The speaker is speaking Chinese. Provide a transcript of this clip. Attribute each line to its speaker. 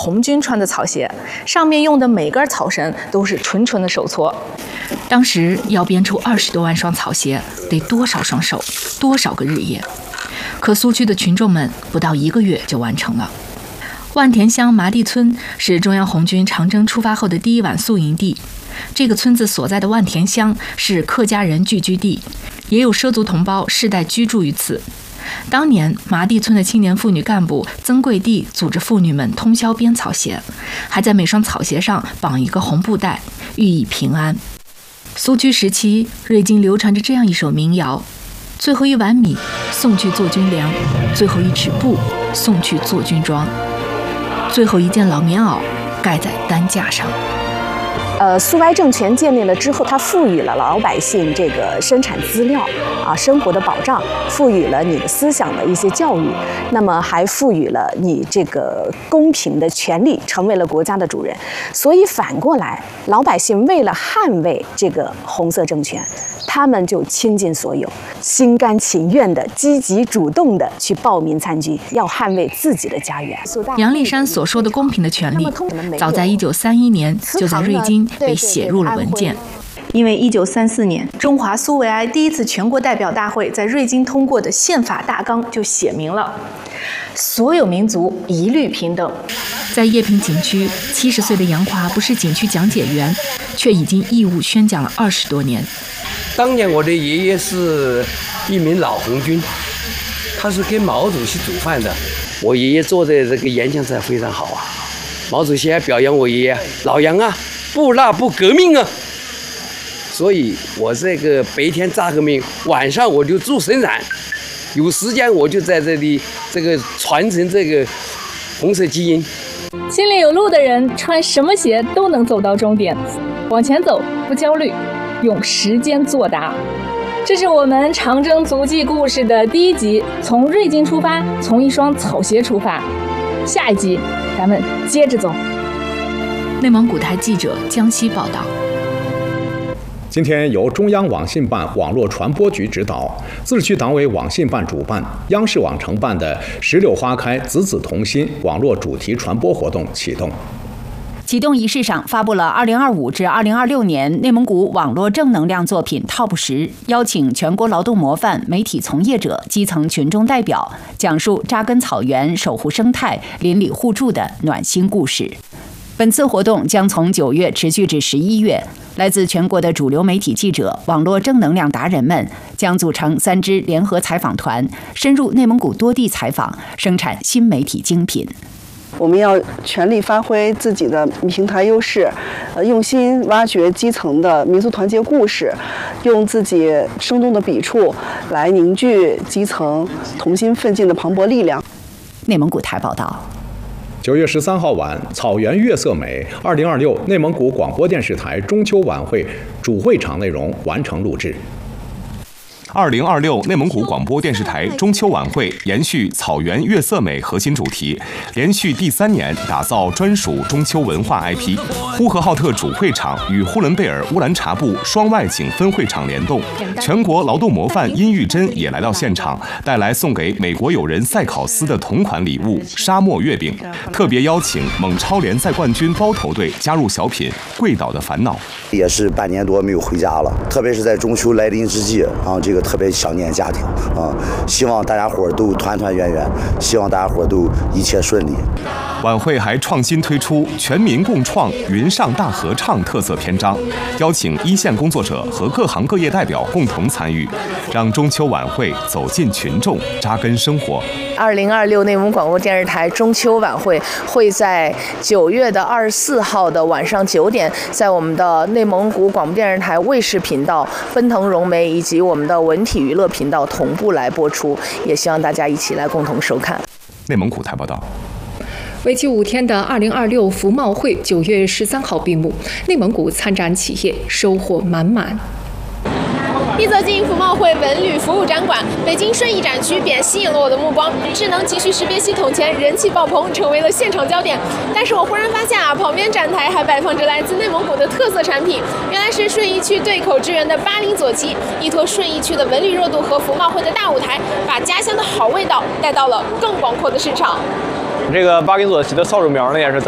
Speaker 1: 红军穿的草鞋，上面用的每根草绳都是纯纯的手搓。
Speaker 2: 当时要编出20多万双草鞋，得多少双手，多少个日夜？可苏区的群众们不到1个月就完成了。万田乡麻地村是中央红军长征出发后的第一晚宿营地。这个村子所在的万田乡是客家人聚居地，也有畲族同胞世代居住于此。当年麻地村的青年妇女干部曾桂娣组织妇女们通宵编草鞋，还在每双草鞋上绑一个红布带，寓意平安。苏区时期，瑞金流传着这样一首民谣：最后1碗米送去做军粮，最后1尺布送去做军装，最后1件老棉袄盖在担架上。
Speaker 1: 苏维埃政权建立了之后，它赋予了老百姓这个生产资料生活的保障，赋予了你的思想的一些教育，那么还赋予了你这个公平的权利，成为了国家的主人。所以反过来，老百姓为了捍卫这个红色政权，他们就倾尽所有，心甘情愿的、积极主动的去报名参军，要捍卫自己的家园。
Speaker 2: 杨丽珊所说的公平的权利，早在1931年就在瑞金被写入了文件。
Speaker 1: 因为1934年，中华苏维埃第一次全国代表大会在瑞金通过的宪法大纲就写明了，所有民族一律平等。
Speaker 2: 在叶平景区，70岁的杨华不是景区讲解员，却已经义务宣讲了20多年。
Speaker 3: 当年我的爷爷是一名老红军，他是给毛主席煮饭的。我爷爷做的这个演讲才非常好啊。毛主席还表扬我爷爷：“老杨啊，不辣不革命啊。”所以我这个白天扎革命，晚上我就做生产，有时间我就在这里这个传承这个红色基因。
Speaker 4: 心里有路的人，穿什么鞋都能走到终点，往前走不焦虑，用时间作答。这是我们长征足迹故事的第1集，从瑞金出发，从一双草鞋出发。下一集咱们接着走。
Speaker 2: 内蒙古台记者江西报道。
Speaker 5: 今天由中央网信办网络传播局指导，自治区党委网信办主办，央视网承办的“石榴花开，子子同心”网络主题传播活动启动。
Speaker 6: 启动仪式上发布了2025至2026年内蒙古网络正能量作品 TOP 10，邀请全国劳动模范、媒体从业者、基层群众代表，讲述扎根草原、守护生态、邻里互助的暖心故事。本次活动将从9月持续至11月，来自全国的主流媒体记者、网络正能量达人们将组成3支联合采访团，深入内蒙古多地采访，生产新媒体精品。
Speaker 7: 我们要全力发挥自己的平台优势，用心挖掘基层的民族团结故事，用自己生动的笔触来凝聚基层同心奋进的磅礴力量。
Speaker 6: 内蒙古台报道。
Speaker 5: 9月13号晚，草原月色美2026内蒙古广播电视台中秋晚会主会场内容完成录制。
Speaker 8: 2026内蒙古广播电视台中秋晚会延续草原月色美核心主题，连续第3年打造专属中秋文化 IP。呼和浩特主会场与呼伦贝尔乌兰察布双外景分会场联动，全国劳动模范殷玉珍也来到现场，带来送给美国友人塞考斯的同款礼物沙漠月饼，特别邀请蒙超联赛冠军包头队加入小品《跪倒的烦恼》。
Speaker 9: 也是半年多没有回家了，特别是在中秋来临之际这个特别想念家庭希望大家伙都团团圆圆，希望大家伙都一切顺利。
Speaker 8: 晚会还创新推出全民共创云上大合唱特色篇章，邀请一线工作者和各行各业代表共同参与，让中秋晚会走进群众，扎根生活。
Speaker 10: 2026内蒙广播电视台中秋晚会会在9月24号的晚上9点，在我们的内蒙古广播电视台卫视频道、奔腾融媒以及我们的文体娱乐频道同步来播出，也希望大家一起来共同收看。
Speaker 8: 内蒙古台报道。
Speaker 11: 为期5天的2026服贸会9月13号闭幕，内蒙古参展企业收获满满。
Speaker 12: 一走进服贸会文旅服务展馆，北京顺义展区便吸引了我的目光。智能情绪识别系统前人气爆棚，成为了现场焦点。但是我忽然发现旁边展台还摆放着来自内蒙古的特色产品，原来是顺义区对口支援的巴林左旗，依托顺义区的文旅热度和服贸会的大舞台，把家乡的好味道带到了更广阔的市场。
Speaker 13: 这个巴林左旗的扫帚苗呢，也是咱